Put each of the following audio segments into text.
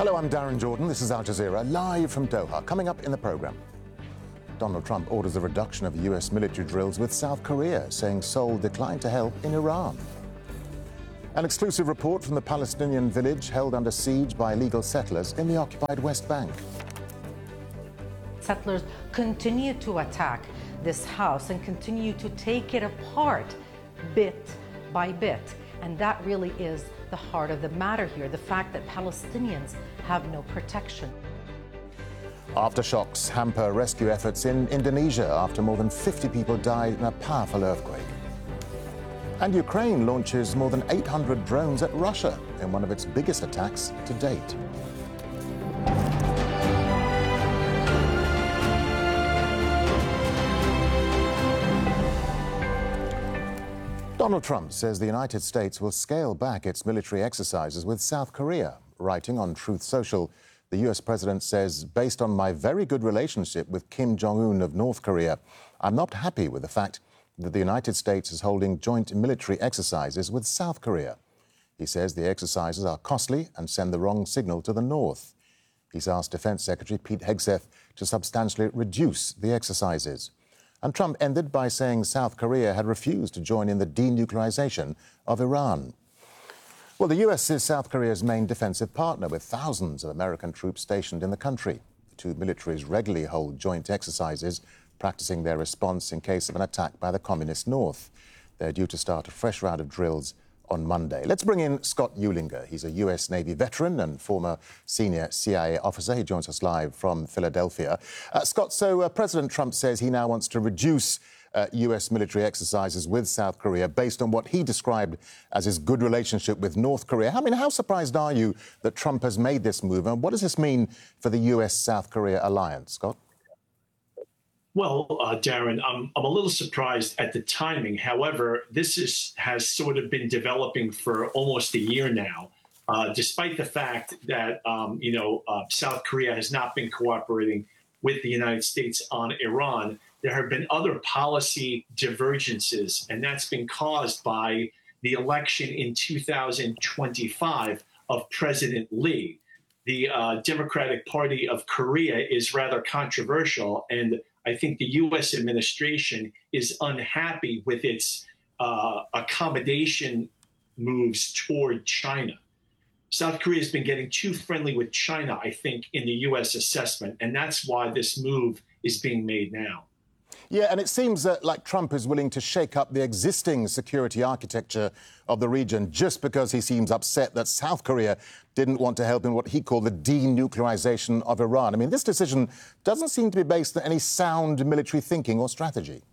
Hello, I'm Darren Jordan. This is Al Jazeera, live from Doha. Coming up in the programme, Donald Trump orders a reduction of US military drills with South Korea, saying Seoul declined to help in Iran. An exclusive report from the Palestinian village held under siege by illegal settlers in the occupied West Bank. Settlers continue to attack this house and continue to take it apart bit by bit. And that really is the heart of the matter here, the fact that Palestinians have no protection. Aftershocks hamper rescue efforts in Indonesia after more than 50 people died in a powerful earthquake. And Ukraine launches more than 800 drones at Russia in one of its biggest attacks to date. Donald Trump says the United States will scale back its military exercises with South Korea. Writing on Truth Social, the US president says, based on my very good relationship with Kim Jong-un of North Korea, I'm not happy with the fact that the United States is holding joint military exercises with South Korea. He says the exercises are costly and send the wrong signal to the North. He's asked Defense Secretary Pete Hegseth to substantially reduce the exercises. And Trump ended by saying South Korea had refused to join in the denuclearization of Iran. Well, the US is South Korea's main defensive partner, with thousands of American troops stationed in the country. The two militaries regularly hold joint exercises, practicing their response in case of an attack by the Communist North. They're due to start a fresh round of drills on Monday. Let's bring in Scott Uehlinger. He's a US Navy veteran and former senior CIA officer. He joins us live from Philadelphia. Scott, so President Trump says he now wants to reduce US military exercises with South Korea based on what he described as his good relationship with North Korea. I mean, how surprised are you that Trump has made this move, and what does this mean for the US-South Korea alliance? Scott? Well, Darren, I'm a little surprised at the timing. However, this has sort of been developing for almost a year now, despite the fact that, South Korea has not been cooperating with the United States on Iran. There have been other policy divergences, and that's been caused by the election in 2025 of President Lee. The Democratic Party of Korea is rather controversial, and I think the U.S. administration is unhappy with its accommodation moves toward China. South Korea has been getting too friendly with China, I think, in the U.S. assessment, and that's why this move is being made now. Yeah, and it seems like Trump is willing to shake up the existing security architecture of the region just because he seems upset that South Korea didn't want to help in what he called the denuclearization of Iran. I mean, this decision doesn't seem to be based on any sound military thinking or strategy.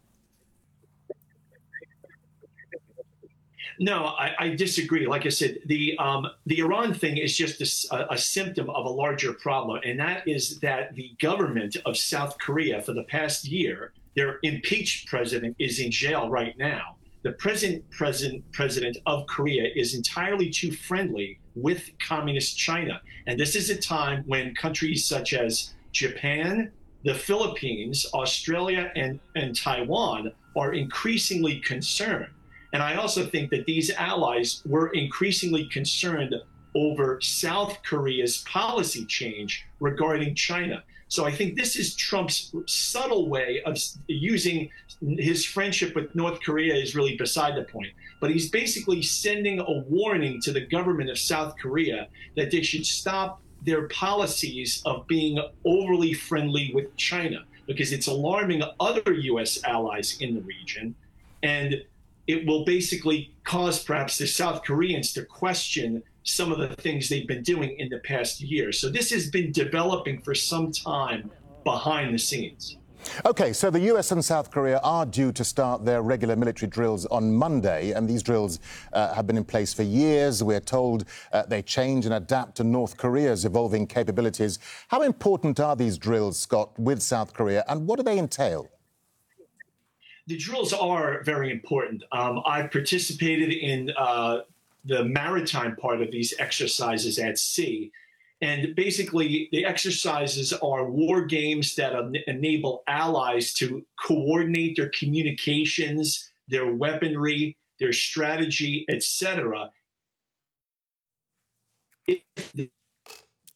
No, I disagree. Like I said, the Iran thing is just a symptom of a larger problem, and that is that the government of South Korea for the past year, their impeached president is in jail right now. The present president of Korea is entirely too friendly with communist China. And this is a time when countries such as Japan, the Philippines, Australia, and Taiwan are increasingly concerned. And I also think that these allies were increasingly concerned over South Korea's policy change regarding China. So I think this is Trump's subtle way of using his friendship with North Korea is really beside the point. But he's basically sending a warning to the government of South Korea that they should stop their policies of being overly friendly with China, because it's alarming other U.S. allies in the region. And it will basically cause perhaps the South Koreans to question some of the things they've been doing in the past year. So this has been developing for some time behind the scenes. OK, so the US and South Korea are due to start their regular military drills on Monday, and these drills have been in place for years. We're told they change and adapt to North Korea's evolving capabilities. How important are these drills, Scott, with South Korea, and what do they entail? The drills are very important. I've participated in the maritime part of these exercises at sea. And basically, the exercises are war games that enable allies to coordinate their communications, their weaponry, their strategy, etc.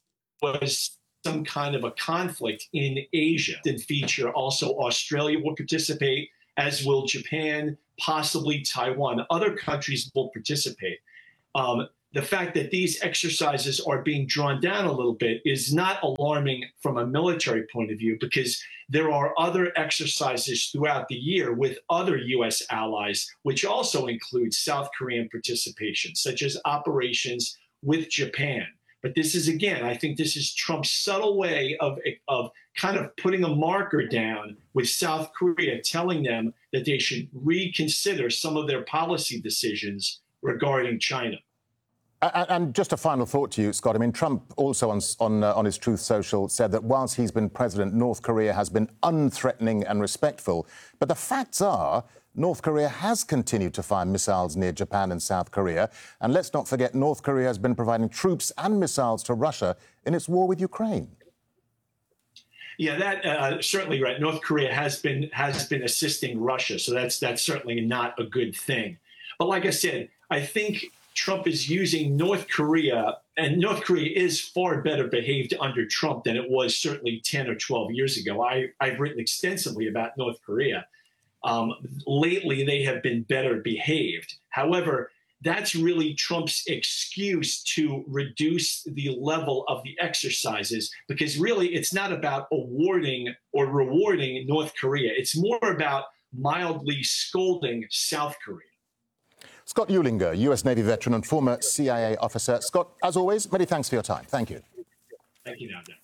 was some kind of a conflict in Asia. In feature also Australia will participate, as will Japan, possibly Taiwan. Other countries will participate. The fact that these exercises are being drawn down a little bit is not alarming from a military point of view, because there are other exercises throughout the year with other U.S. allies, which also include South Korean participation, such as operations with Japan. But this is, again, I think this is Trump's subtle way of kind of putting a marker down with South Korea, telling them that they should reconsider some of their policy decisions regarding China. And just a final thought to you, Scott. I mean, Trump also on his Truth Social said that whilst he's been president, North Korea has been unthreatening and respectful. But the facts are North Korea has continued to fire missiles near Japan and South Korea. And let's not forget, North Korea has been providing troops and missiles to Russia in its war with Ukraine. Yeah, that certainly right. North Korea has been assisting Russia, so that's certainly not a good thing. But like I said, I think Trump is using North Korea, and North Korea is far better behaved under Trump than it was certainly 10 or 12 years ago. I've written extensively about North Korea. Lately, they have been better behaved. However, that's really Trump's excuse to reduce the level of the exercises, because really it's not about awarding or rewarding North Korea. It's more about mildly scolding South Korea. Scott Uehlinger, US Navy veteran and former CIA officer. Scott, as always, many thanks for your time. Thank you. Thank you, Navda.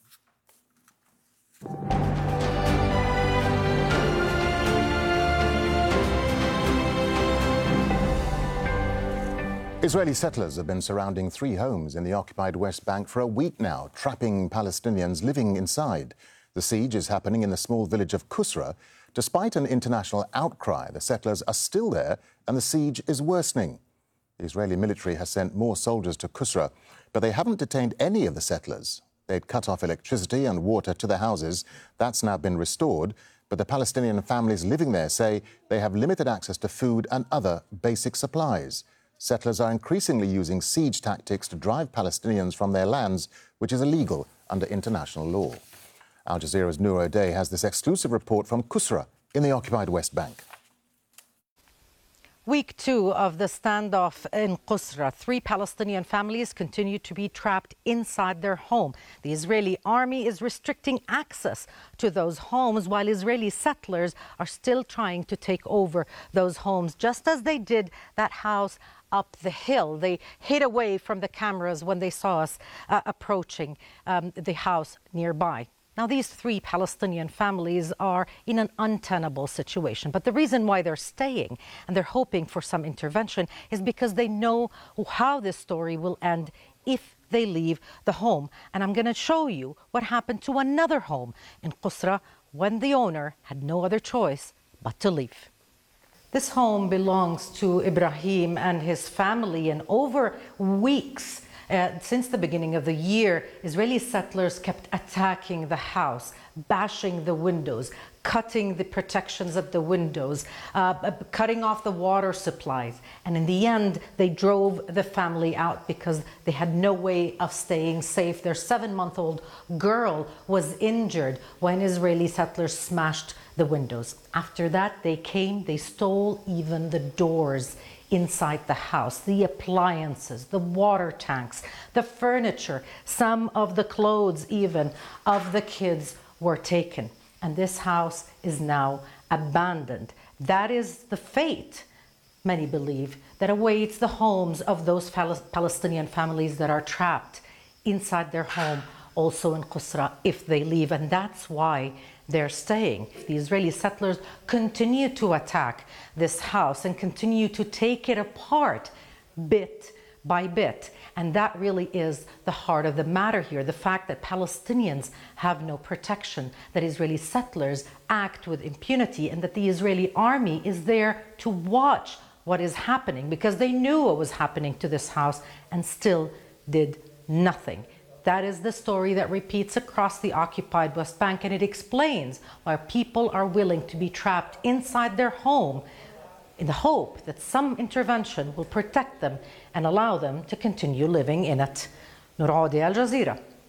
Israeli settlers have been surrounding 3 homes in the occupied West Bank for a week now, trapping Palestinians living inside. The siege is happening in the small village of Kusra. Despite an international outcry, the settlers are still there and the siege is worsening. The Israeli military has sent more soldiers to Kusra, but they haven't detained any of the settlers. They'd cut off electricity and water to their houses. That's now been restored, but the Palestinian families living there say they have limited access to food and other basic supplies. Settlers are increasingly using siege tactics to drive Palestinians from their lands, which is illegal under international law. Al Jazeera's Noor O'Day has this exclusive report from Kusra in the occupied West Bank. Week 2 of the standoff in Kusra, 3 Palestinian families continue to be trapped inside their home. The Israeli army is restricting access to those homes, while Israeli settlers are still trying to take over those homes, just as they did that house up the hill. They hid away from the cameras when they saw us approaching the house nearby. Now, these 3 Palestinian families are in an untenable situation. But the reason why they're staying and they're hoping for some intervention is because they know how this story will end if they leave the home. And I'm going to show you what happened to another home in Kusra when the owner had no other choice but to leave. This home belongs to Ibrahim and his family, and over weeks, since the beginning of the year, Israeli settlers kept attacking the house, bashing the windows, cutting the protections of the windows, cutting off the water supplies. And in the end, they drove the family out because they had no way of staying safe. Their 7-month-old girl was injured when Israeli settlers smashed the windows. After that, they stole even the doors inside the house, the appliances, the water tanks, the furniture, some of the clothes even of the kids were taken. And this house is now abandoned. That is the fate, many believe, that awaits the homes of those Palestinian families that are trapped inside their home, also in Kusra, if they leave. And that's why they're staying. The Israeli settlers continue to attack this house and continue to take it apart bit by bit. And that really is the heart of the matter here. The fact that Palestinians have no protection, that Israeli settlers act with impunity, and that the Israeli army is there to watch what is happening because they knew what was happening to this house and still did nothing. That is the story that repeats across the occupied West Bank, and it explains why people are willing to be trapped inside their home in the hope that some intervention will protect them and allow them to continue living in it. Noor O'Day, Al Jazeera,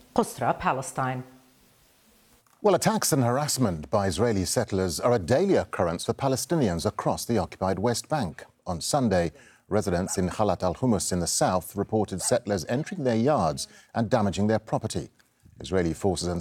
Qusra, Palestine. Well, attacks and harassment by Israeli settlers are a daily occurrence for Palestinians across the occupied West Bank. On Sunday, residents in Khalat al-Hummus in the south reported settlers entering their yards and damaging their property. Israeli forces and